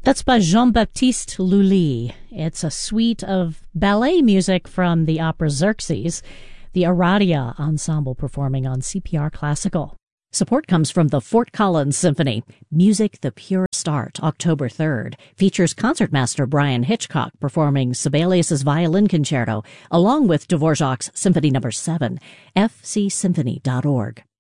That's by Jean-Baptiste Lully. It's a suite of ballet music from the opera Xerxes, the Aradia Ensemble performing on CPR Classical. Support comes from the Fort Collins Symphony. Music the Purest Art, October 3rd, features concertmaster Brian Hitchcock performing Sibelius's Violin Concerto, along with Dvorak's Symphony No. 7, fcsymphony.org.